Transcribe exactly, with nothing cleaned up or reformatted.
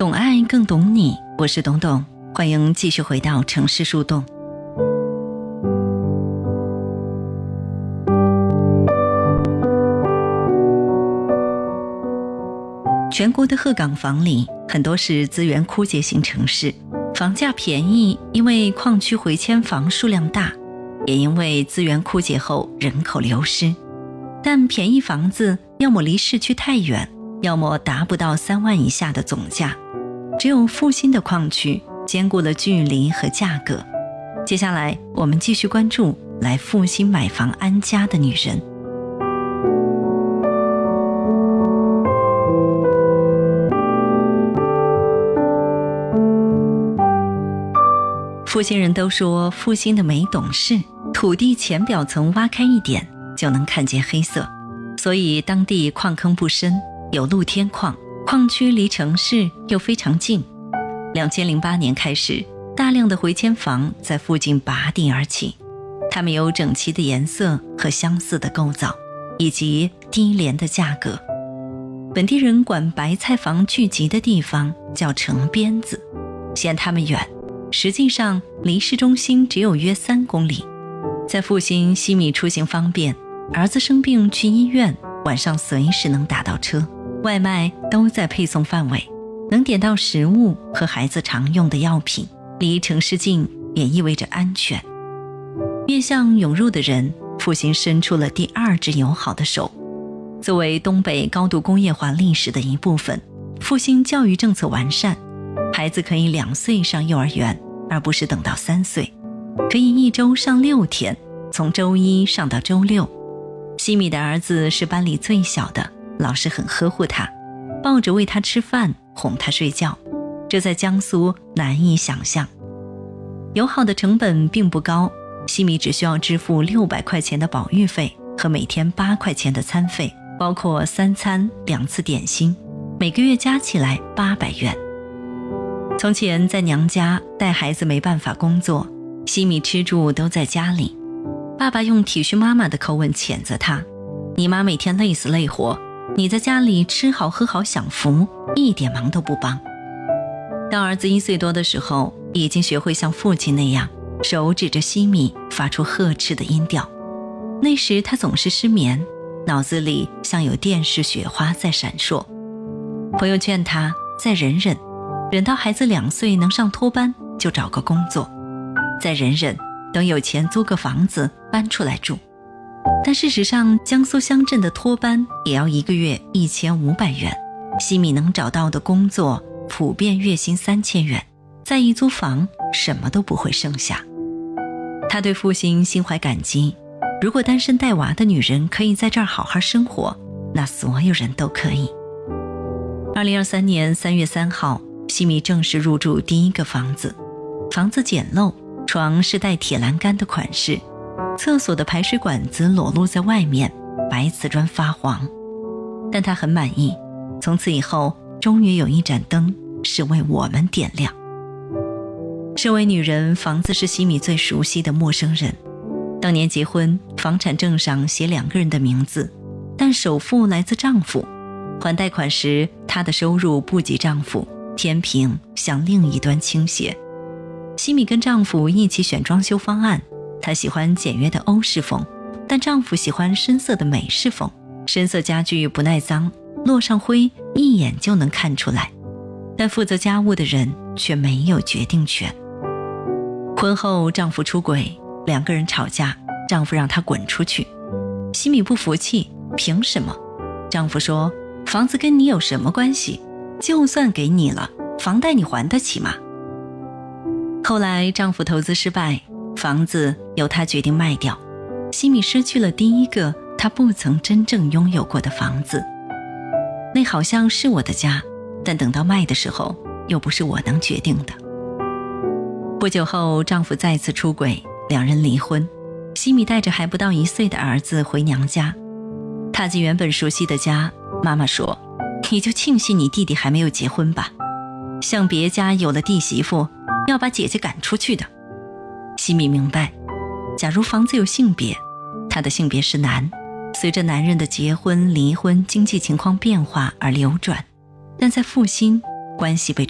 懂爱更懂你，我是董董，欢迎继续回到城市树洞。全国的鹤岗房里，很多是资源枯竭型城市，房价便宜，因为矿区回迁房数量大，也因为资源枯竭后人口流失。但便宜房子要么离市区太远，要么达不到三万以下的总价。只有复兴的矿区兼顾了距离和价格。接下来我们继续关注来复兴买房安家的女人。复兴人都说复兴的没懂事，土地浅表层挖开一点就能看见黑色，所以当地矿坑不深，有露天矿，矿区离城市又非常近。二零零八年开始，大量的回迁房在附近拔地而起，它们有整齐的颜色和相似的构造，以及低廉的价格。本地人管白菜房聚集的地方叫城边子，嫌它们远，实际上离市中心只有约三公里。在复兴，西米出行方便，儿子生病去医院，晚上随时能打到车，外卖都在配送范围，能点到食物和孩子常用的药品。离城市近也意味着安全。面向涌入的人，复兴伸出了第二只友好的手。作为东北高度工业化历史的一部分，复兴教育政策完善，孩子可以两岁上幼儿园，而不是等到三岁，可以一周上六天，从周一上到周六。西米的儿子是班里最小的，老师很呵护他，抱着喂他吃饭，哄他睡觉，这在江苏难以想象。友好的成本并不高，西米只需要支付六百块钱的保育费和每天八块钱的餐费，包括三餐两次点心，每个月加起来八百元。从前在娘家带孩子没办法工作，西米吃住都在家里，爸爸用体恤妈妈的口吻谴责他：你妈每天累死累活，你在家里吃好喝好享福，一点忙都不帮。当儿子一岁多的时候，已经学会像父亲那样手指着西米发出呵斥的音调。那时他总是失眠，脑子里像有电视雪花在闪烁。朋友劝他再忍忍，忍到孩子两岁能上托班就找个工作，再忍忍，等有钱租个房子搬出来住。但事实上，江苏乡镇的托班也要一个月一千五百元，西米能找到的工作普遍月薪三千元，再一租房什么都不会剩下。他对复兴心怀感激，如果单身带娃的女人可以在这儿好好生活，那所有人都可以。二零二三年三月三号，西米正式入住第一个房子。房子简陋，床是带铁栏杆的款式，厕所的排水管子裸露在外面，白瓷砖发黄。但他很满意，从此以后终于有一盏灯是为我们点亮。身为女人，房子是西米最熟悉的陌生人。当年结婚，房产证上写两个人的名字，但首付来自丈夫。还贷款时，她的收入不及丈夫，天平向另一端倾斜。西米跟丈夫一起选装修方案，她喜欢简约的欧式风，但丈夫喜欢深色的美式风。深色家具不耐脏，落上灰一眼就能看出来，但负责家务的人却没有决定权。婚后丈夫出轨，两个人吵架，丈夫让她滚出去。西米不服气，凭什么？丈夫说，房子跟你有什么关系？就算给你了，房贷你还得起吗？后来丈夫投资失败，房子由他决定卖掉，西米失去了第一个她不曾真正拥有过的房子。那好像是我的家，但等到卖的时候，又不是我能决定的。不久后，丈夫再次出轨，两人离婚。西米带着还不到一岁的儿子回娘家，踏进原本熟悉的家，妈妈说：你就庆幸你弟弟还没有结婚吧，像别家有了弟媳妇要把姐姐赶出去的。西米明白，假如房子有性别，他的性别是男，随着男人的结婚离婚经济情况变化而流转，但在复兴，关系被